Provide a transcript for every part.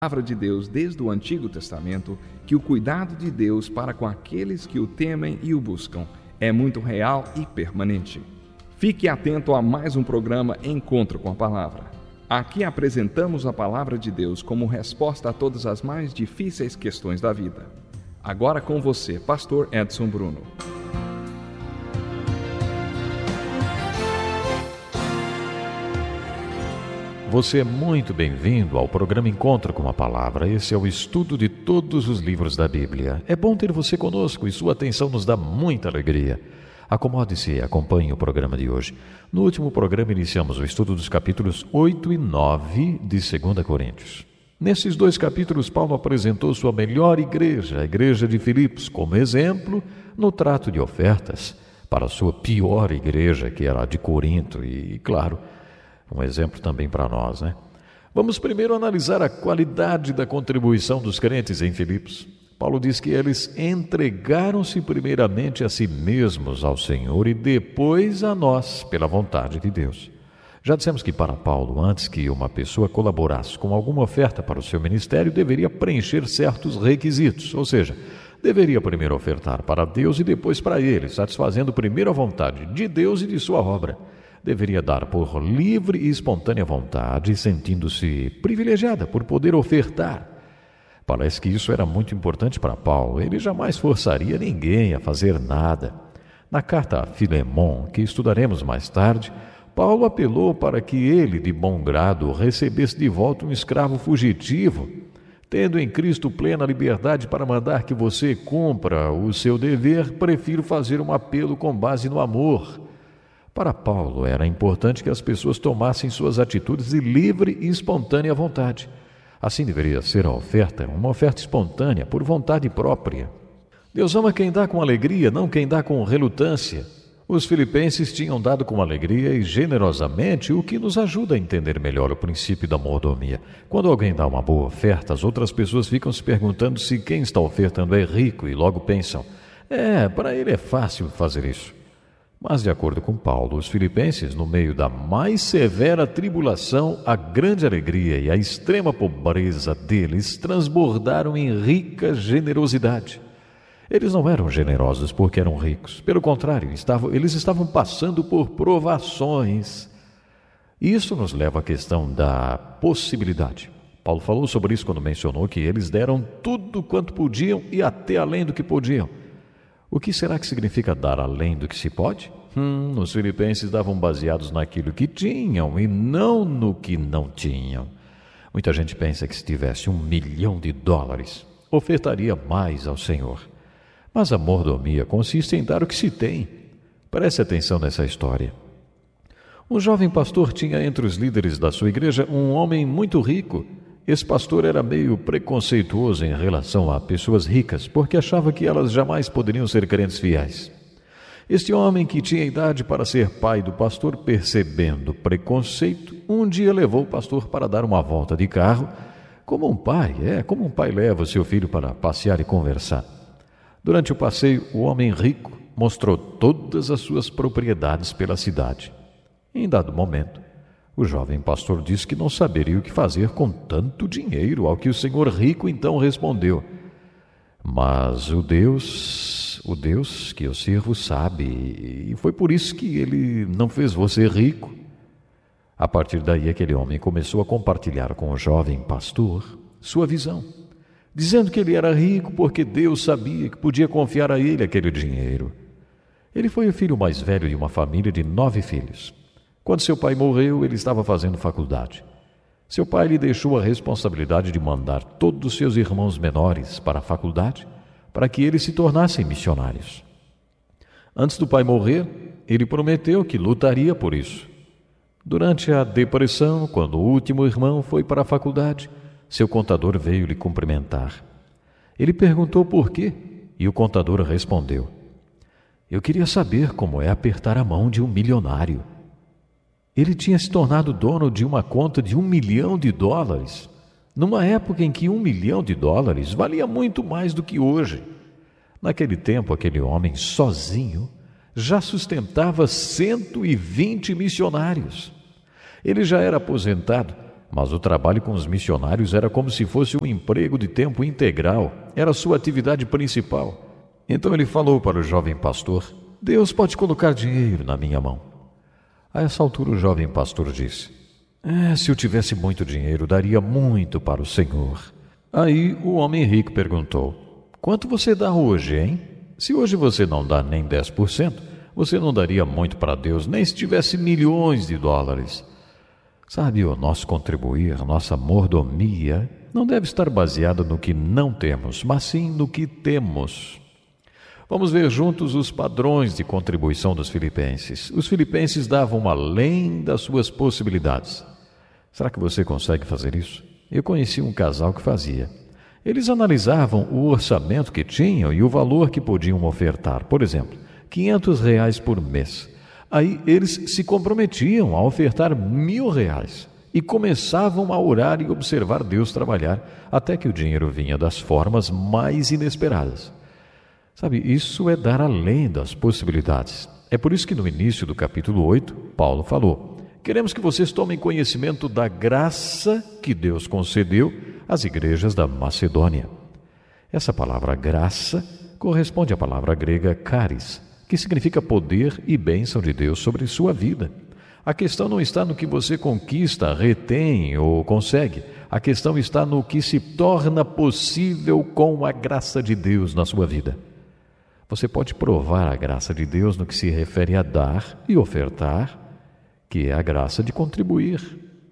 Palavra de Deus desde o Antigo Testamento que o cuidado de Deus para com aqueles que o temem e o buscam é muito real e permanente. Fique atento a mais um programa Encontro com a Palavra. Aqui apresentamos a Palavra de Deus como resposta a todas as mais difíceis questões da vida. Agora com você, Pastor Edson Bruno. Você é muito bem-vindo ao programa Encontro com a Palavra. Esse é o estudo de todos os livros da Bíblia. É bom ter você conosco e sua atenção nos dá muita alegria. Acomode-se e acompanhe o programa de hoje. No último programa iniciamos o estudo dos capítulos 8 e 9 de 2 Coríntios. Nesses dois capítulos, Paulo apresentou sua melhor igreja, a igreja de Filipos, como exemplo no trato de ofertas para a sua pior igreja, que era a de Corinto, e, claro, um exemplo também para nós, né? Vamos primeiro analisar a qualidade da contribuição dos crentes em Filipos. Paulo diz que eles entregaram-se primeiramente a si mesmos ao Senhor e depois a nós, pela vontade de Deus. Já dissemos que para Paulo, antes que uma pessoa colaborasse com alguma oferta para o seu ministério, deveria preencher certos requisitos, ou seja, deveria primeiro ofertar para Deus e depois para ele, satisfazendo primeiro a vontade de Deus e de sua obra. Deveria dar por livre e espontânea vontade, sentindo-se privilegiada por poder ofertar. Parece que isso era muito importante para Paulo. Ele jamais forçaria ninguém a fazer nada. Na carta a Filemon, que estudaremos mais tarde, Paulo apelou para que ele, de bom grado, recebesse de volta um escravo fugitivo, tendo em Cristo plena liberdade para mandar que você cumpra o seu dever, prefiro fazer um apelo com base no amor. Para Paulo, era importante que as pessoas tomassem suas atitudes de livre e espontânea vontade. Assim deveria ser a oferta, uma oferta espontânea, por vontade própria. Deus ama quem dá com alegria, não quem dá com relutância. Os filipenses tinham dado com alegria e generosamente, o que nos ajuda a entender melhor o princípio da mordomia. Quando alguém dá uma boa oferta, as outras pessoas ficam se perguntando se quem está ofertando é rico e logo pensam, para ele é fácil fazer isso. Mas, de acordo com Paulo, os filipenses, no meio da mais severa tribulação, a grande alegria e a extrema pobreza deles transbordaram em rica generosidade. Eles não eram generosos porque eram ricos. Pelo contrário, eles estavam passando por provações. Isso nos leva à questão da possibilidade. Paulo falou sobre isso quando mencionou que eles deram tudo quanto podiam e até além do que podiam. O que será que significa dar além do que se pode? Os filipenses davam baseados naquilo que tinham e não no que não tinham. Muita gente pensa que se tivesse $1 milhão, ofertaria mais ao Senhor. Mas a mordomia consiste em dar o que se tem. Preste atenção nessa história. Um jovem pastor tinha entre os líderes da sua igreja um homem muito rico. Esse pastor era meio preconceituoso em relação a pessoas ricas, porque achava que elas jamais poderiam ser crentes fiéis. Este homem, que tinha idade para ser pai do pastor, percebendo preconceito, um dia levou o pastor para dar uma volta de carro, como um pai leva o seu filho para passear e conversar. Durante o passeio, o homem rico mostrou todas as suas propriedades pela cidade. Em dado momento, o jovem pastor disse que não saberia o que fazer com tanto dinheiro, ao que o senhor rico então respondeu, mas o Deus que eu sirvo sabe, e foi por isso que ele não fez você rico. A partir daí, aquele homem começou a compartilhar com o jovem pastor sua visão, dizendo que ele era rico porque Deus sabia que podia confiar a ele aquele dinheiro. Ele foi o filho mais velho de uma família de 9 filhos. Quando seu pai morreu, ele estava fazendo faculdade. Seu pai lhe deixou a responsabilidade de mandar todos os seus irmãos menores para a faculdade, para que eles se tornassem missionários. Antes do pai morrer, ele prometeu que lutaria por isso. Durante a depressão, quando o último irmão foi para a faculdade, seu contador veio lhe cumprimentar. Ele perguntou por quê, e o contador respondeu, eu queria saber como é apertar a mão de um milionário. Ele tinha se tornado dono de uma conta de $1 milhão, numa época em que $1 milhão valia muito mais do que hoje. Naquele tempo, aquele homem sozinho já sustentava 120 missionários. Ele já era aposentado, mas o trabalho com os missionários era como se fosse um emprego de tempo integral, era sua atividade principal. Então ele falou para o jovem pastor: Deus pode colocar dinheiro na minha mão. A essa altura o jovem pastor disse: se eu tivesse muito dinheiro, daria muito para o Senhor. Aí o homem rico perguntou: quanto você dá hoje, hein? Se hoje você não dá nem 10%, você não daria muito para Deus, nem se tivesse milhões de dólares. Sabe, o nosso contribuir, nossa mordomia, não deve estar baseada no que não temos, mas sim no que temos. Vamos ver juntos os padrões de contribuição dos filipenses. Os filipenses davam além das suas possibilidades. Será que você consegue fazer isso? Eu conheci um casal que fazia. Eles analisavam o orçamento que tinham e o valor que podiam ofertar. Por exemplo, R$500 por mês. Aí eles se comprometiam a ofertar R$1.000 e começavam a orar e observar Deus trabalhar, até que o dinheiro vinha das formas mais inesperadas. Sabe, isso é dar além das possibilidades. É por isso que no início do capítulo 8, Paulo falou: queremos que vocês tomem conhecimento da graça que Deus concedeu às igrejas da Macedônia. Essa palavra graça corresponde à palavra grega charis, que significa poder e bênção de Deus sobre sua vida. A questão não está no que você conquista, retém ou consegue. A questão está no que se torna possível com a graça de Deus na sua vida. Você pode provar a graça de Deus no que se refere a dar e ofertar, que é a graça de contribuir.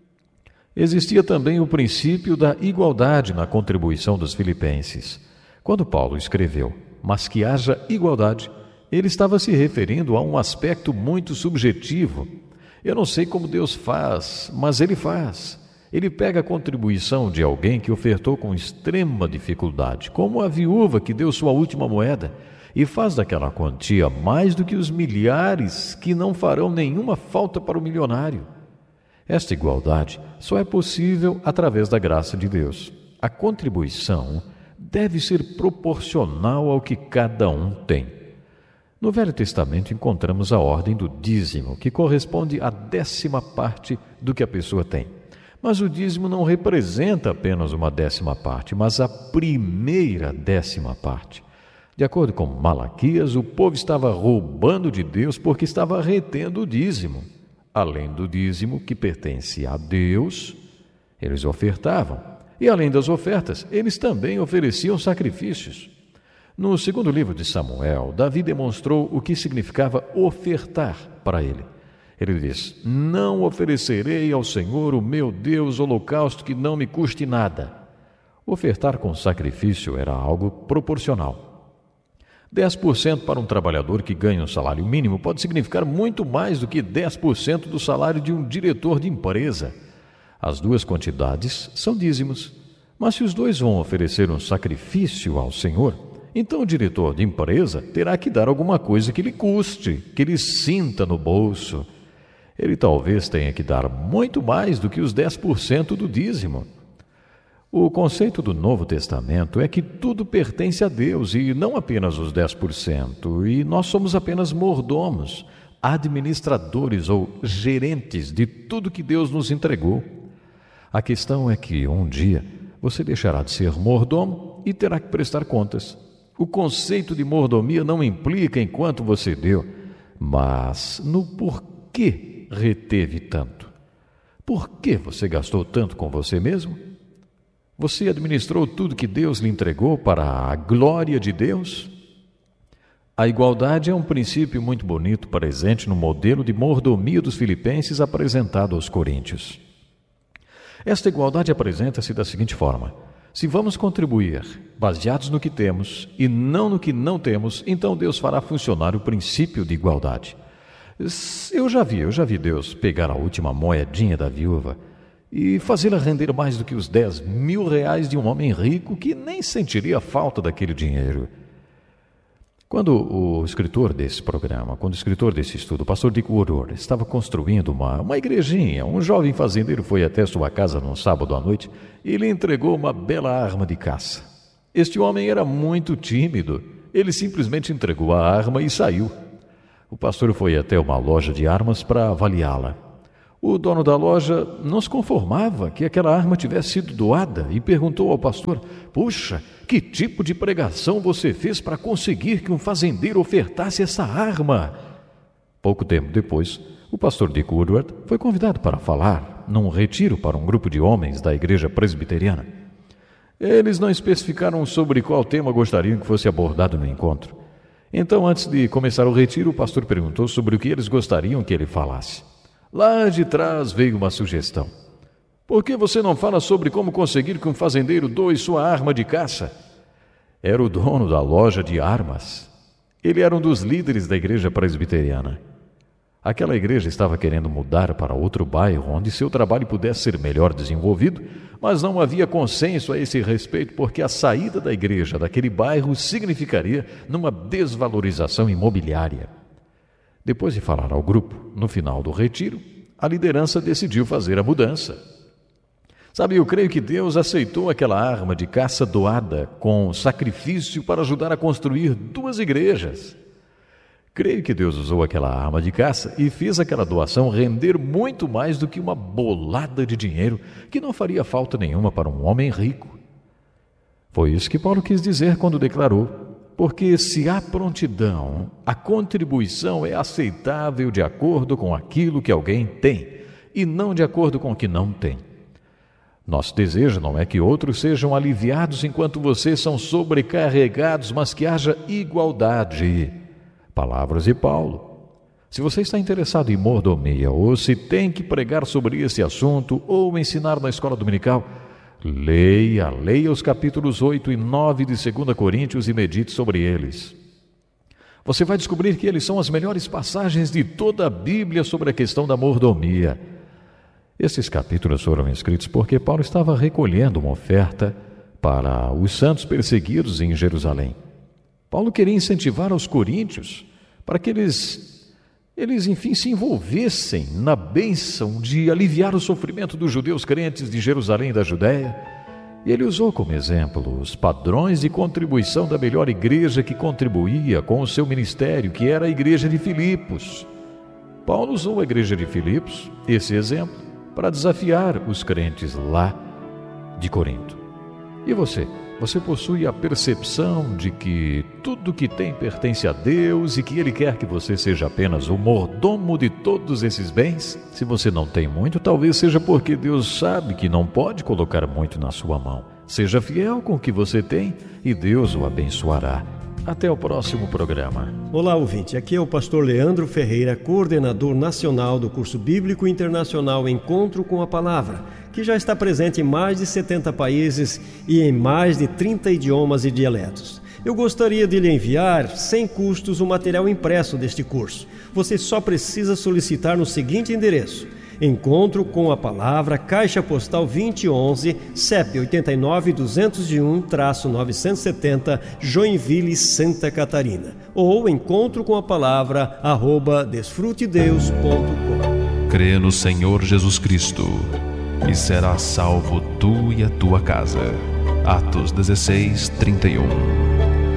Existia também o princípio da igualdade na contribuição dos filipenses. Quando Paulo escreveu: mas que haja igualdade, ele estava se referindo a um aspecto muito subjetivo. Eu não sei como Deus faz, mas Ele faz. Ele pega a contribuição de alguém que ofertou com extrema dificuldade, como a viúva que deu sua última moeda, e faz daquela quantia mais do que os milhares que não farão nenhuma falta para o milionário. Esta igualdade só é possível através da graça de Deus. A contribuição deve ser proporcional ao que cada um tem. No Velho Testamento encontramos a ordem do dízimo, que corresponde à 10ª parte do que a pessoa tem. Mas o dízimo não representa apenas uma 10ª parte, mas a primeira 10ª parte. De acordo com Malaquias, o povo estava roubando de Deus porque estava retendo o dízimo. Além do dízimo que pertence a Deus, eles ofertavam. E além das ofertas, eles também ofereciam sacrifícios. No 2º livro de Samuel, Davi demonstrou o que significava ofertar para ele. Ele diz: não oferecerei ao Senhor, o meu Deus, holocausto que não me custe nada. Ofertar com sacrifício era algo proporcional. 10% para um trabalhador que ganha um salário mínimo pode significar muito mais do que 10% do salário de um diretor de empresa. As duas quantidades são dízimos. Mas se os dois vão oferecer um sacrifício ao Senhor, então o diretor de empresa terá que dar alguma coisa que lhe custe, que ele sinta no bolso. Ele talvez tenha que dar muito mais do que os 10% do dízimo. O conceito do Novo Testamento é que tudo pertence a Deus e não apenas os 10%, e nós somos apenas mordomos, administradores ou gerentes de tudo que Deus nos entregou. A questão é que um dia você deixará de ser mordomo e terá que prestar contas. O conceito de mordomia não implica em quanto você deu, mas no porquê reteve tanto. Por que você gastou tanto com você mesmo? Você administrou tudo que Deus lhe entregou para a glória de Deus? A igualdade é um princípio muito bonito presente no modelo de mordomia dos filipenses apresentado aos coríntios. Esta igualdade apresenta-se da seguinte forma: se vamos contribuir baseados no que temos e não no que não temos, então Deus fará funcionar o princípio de igualdade. Eu já vi Deus pegar a última moedinha da viúva e fazê-la render mais do que os R$10.000 de um homem rico que nem sentiria falta daquele dinheiro. Quando o escritor desse estudo, o pastor Dick Woodward, estava construindo uma igrejinha, um jovem fazendeiro foi até sua casa num sábado à noite e lhe entregou uma bela arma de caça. Este homem era muito tímido. Ele simplesmente entregou a arma e saiu. O pastor foi até uma loja de armas para avaliá-la. O dono da loja não se conformava que aquela arma tivesse sido doada e perguntou ao pastor: "Puxa, que tipo de pregação você fez para conseguir que um fazendeiro ofertasse essa arma?" Pouco tempo depois, o pastor Dick Woodward foi convidado para falar num retiro para um grupo de homens da igreja presbiteriana. Eles não especificaram sobre qual tema gostariam que fosse abordado no encontro. Então, antes de começar o retiro, o pastor perguntou sobre o que eles gostariam que ele falasse. Lá de trás veio uma sugestão: "Por que você não fala sobre como conseguir que um fazendeiro doe sua arma de caça?" Era o dono da loja de armas. Ele era um dos líderes da igreja presbiteriana. Aquela igreja estava querendo mudar para outro bairro onde seu trabalho pudesse ser melhor desenvolvido, mas não havia consenso a esse respeito porque a saída da igreja daquele bairro significaria numa desvalorização imobiliária. Depois de falar ao grupo, no final do retiro, a liderança decidiu fazer a mudança. Sabe, eu creio que Deus aceitou aquela arma de caça doada com sacrifício para ajudar a construir 2 igrejas. Creio que Deus usou aquela arma de caça e fez aquela doação render muito mais do que uma bolada de dinheiro que não faria falta nenhuma para um homem rico. Foi isso que Paulo quis dizer quando declarou: "Porque se há prontidão, a contribuição é aceitável de acordo com aquilo que alguém tem, e não de acordo com o que não tem." Nosso desejo não é que outros sejam aliviados enquanto vocês são sobrecarregados, mas que haja igualdade. Palavras de Paulo. Se você está interessado em mordomia, ou se tem que pregar sobre esse assunto, ou ensinar na escola dominical, leia os capítulos 8 e 9 de 2 Coríntios e medite sobre eles. Você vai descobrir que eles são as melhores passagens de toda a Bíblia sobre a questão da mordomia. Esses capítulos foram escritos porque Paulo estava recolhendo uma oferta para os santos perseguidos em Jerusalém. Paulo queria incentivar os coríntios para que eles enfim se envolvessem na bênção de aliviar o sofrimento dos judeus crentes de Jerusalém e da Judéia. E ele usou como exemplo os padrões de contribuição da melhor igreja que contribuía com o seu ministério, que era a igreja de Filipos. Paulo usou a igreja de Filipos, esse exemplo, para desafiar os crentes lá de Corinto. E você? Você possui a percepção de que tudo que tem pertence a Deus e que Ele quer que você seja apenas o mordomo de todos esses bens? Se você não tem muito, talvez seja porque Deus sabe que não pode colocar muito na sua mão. Seja fiel com o que você tem e Deus o abençoará. Até o próximo programa. Olá, ouvinte. Aqui é o pastor Leandro Ferreira, coordenador nacional do curso bíblico internacional Encontro com a Palavra, que já está presente em mais de 70 países e em mais de 30 idiomas e dialetos. Eu gostaria de lhe enviar, sem custos, o material impresso deste curso. Você só precisa solicitar no seguinte endereço: Encontro com a Palavra, Caixa Postal 2011, CEP 89-201-970, Joinville, Santa Catarina. Ou encontrocomapalavra@desfrutedeus.com. Crê no Senhor Jesus Cristo e serás salvo tu e a tua casa. Atos 16:31.